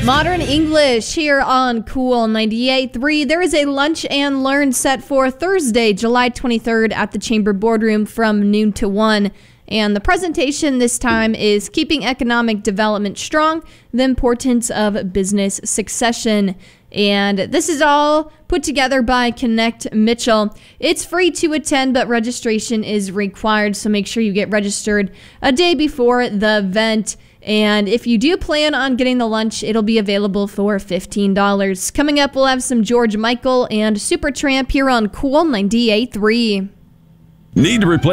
Modern English here on Cool 98.3. There is a lunch and learn set for Thursday, July 23rd at the Chamber Boardroom from noon to 1. And the presentation this time is Keeping Economic Development Strong, the Importance of Business Succession. And this is all put together by Connect Mitchell. It's free to attend, but registration is required, so make sure you get registered a day before the event. And if you do plan on getting the lunch, it'll be available for $15. Coming up, we'll have some George Michael and Supertramp here on Cool 98.3. Need to replace